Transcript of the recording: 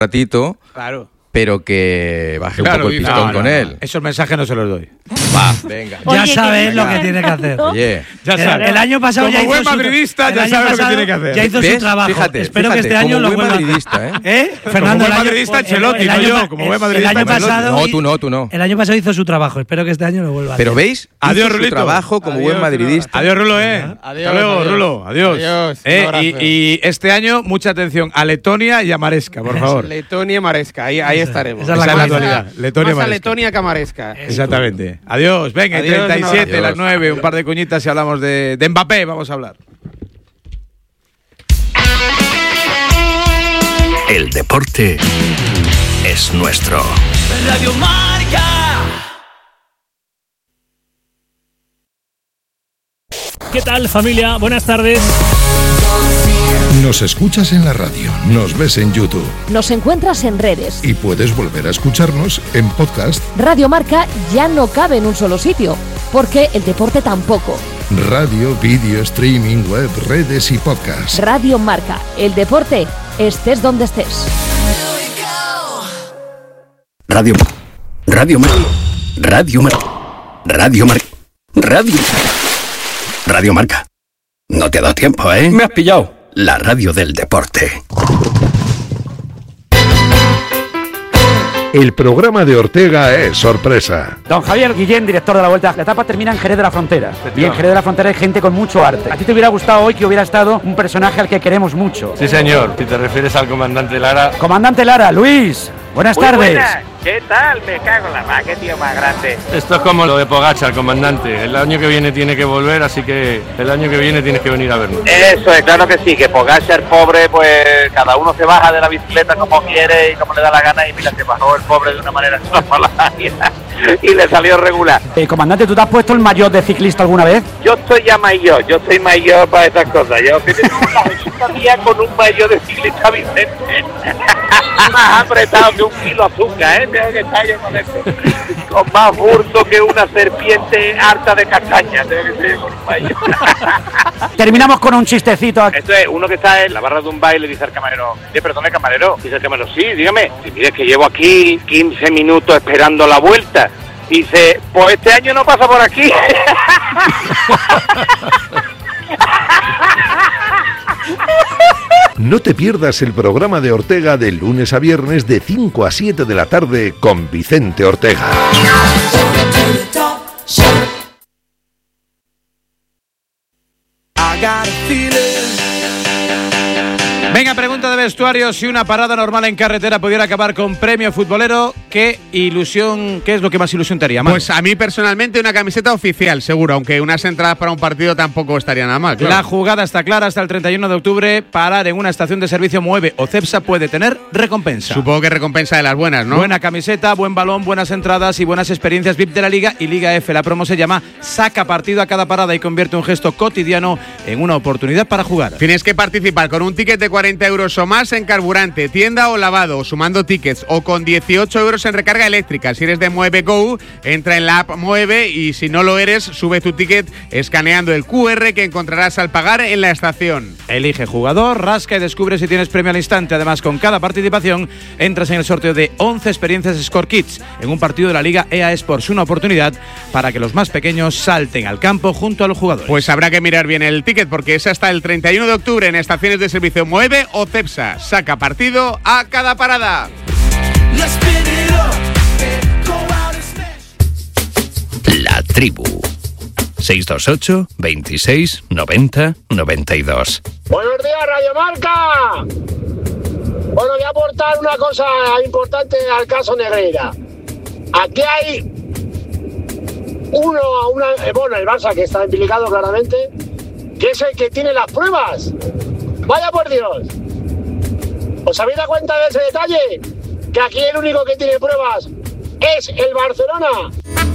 ratito, claro, pero que baje un poco el pistón con él. Esos mensajes no se los doy. Va, venga. Ya sabes lo que tiene que hacer. Oye, ya sabes. El año pasado como ya hizo buen madridista, ya sabes lo que tiene que hacer. Ya hizo su trabajo. Fíjate, Espero que este año lo vuelva a hacer. Fernando, como buen madridista, Ancelotti, no yo. Como buen madridista, el año pasado, tú no. El año pasado hizo su trabajo. Espero que este año lo vuelva a hacer. Pero ¿veis? Adiós, hizo su Rulito. trabajo como buen madridista. Adiós, Rulo, Adiós, Hasta luego, Rulo. Adiós. Y este año, mucha atención a Letonia y a Maresca, por favor. Letonia y Maresca, ahí estaremos. Esa es la actualidad. Letonia y Más a Maresca. Letonia que a Maresca. Exactamente. Adiós. Venga, Adiós, 37, adiós. las 9, un par de cuñitas y hablamos de Mbappé. Vamos a hablar. El deporte es nuestro. Radio Marca. ¿Qué tal, familia? Buenas tardes. Nos escuchas en la radio, nos ves en YouTube Nos encuentras en redes. y puedes volver a escucharnos en podcast. Radio Marca ya no cabe en un solo sitio, porque el deporte tampoco. Radio, vídeo, streaming, web, redes y podcast. Radio Marca, el deporte, estés donde estés. Radio Marca. No te ha dado tiempo, ¿eh? Me has pillado. La radio del deporte. El programa de Ortega es sorpresa. Don Javier Guillén, director de la Vuelta. La etapa termina en Jerez de la Frontera. Y en Jerez de la Frontera hay gente con mucho arte. ¿A ti te hubiera gustado hoy que hubiera estado un personaje al que queremos mucho? Sí, señor. Si te refieres al comandante Lara. Comandante Lara, Luis. Buenas tardes. Buenas. ¿Qué tal? Me cago en la mar, qué tío más grande. Esto es como lo de Pogačar, comandante. El año que viene tiene que volver, así que el año que viene tienes que venir a vernos. Eso es, claro que sí, que Pogačar, pobre, pues cada uno se baja de la bicicleta como quiere y como le da la gana, y mira, se bajó el pobre de una manera extraordinaria y le salió regular. Comandante, ¿tú te has puesto el maillot de ciclista alguna vez? Yo estoy ya mayor, yo soy mayor para estas cosas. Yo que tengo una día con un maillot de ciclista Vicente. Más apretado que un kilo de azúcar, tengo que estar yo con esto. Con más burso que una serpiente harta de castaña, tengo que ser con un maillot. Terminamos con un chistecito. Esto es uno que está en la barra de un baile, dice el camarero, perdone camarero, dice el camarero, sí, dígame, si mire que llevo aquí 15 minutos esperando la vuelta. Dice, pues este año no pasa por aquí. No te pierdas el programa de Ortega de lunes a viernes de 5 a 7 de la tarde con Vicente Ortega. Venga, pregunta de vestuario: si una parada normal en carretera pudiera acabar con premio futbolero, ¿qué es lo que más ilusión te haría, Manu? Pues a mí personalmente una camiseta oficial, seguro, aunque unas entradas para un partido tampoco estaría nada mal. Claro. La jugada está clara: hasta el 31 de octubre, parar en una estación de servicio Mueve o Cepsa puede tener recompensa. Supongo que recompensa de las buenas, ¿no? Buena camiseta, buen balón, buenas entradas y buenas experiencias VIP de la Liga y Liga F. La promo se llama Saca partido a cada parada y convierte un gesto cotidiano en una oportunidad para jugar. Tienes que participar con un ticket de 40 euros o más en carburante, tienda o lavado, sumando tickets, o con 18 euros en recarga eléctrica. Si eres de Mueve Go, entra en la app Mueve, y si no lo eres, sube tu ticket escaneando el QR que encontrarás al pagar en la estación. Elige jugador, rasca y descubre si tienes premio al instante. Además, con cada participación entras en el sorteo de 11 experiencias Score Kids en un partido de la Liga EA Sports. Una oportunidad para que los más pequeños salten al campo junto a los jugadores. Pues habrá que mirar bien el ticket, porque es hasta el 31 de octubre en estaciones de servicio Mueve o Cepsa. Saca partido a cada parada. La tribu. 628 26 90 92. Buenos días, Radio Marca. Bueno, voy a aportar una cosa importante al caso Negreira. Aquí hay el Barça, que está implicado claramente, que es el que tiene las pruebas. Vaya por Dios. ¿Os habéis dado cuenta de ese detalle? Que aquí el único que tiene pruebas es el Barcelona.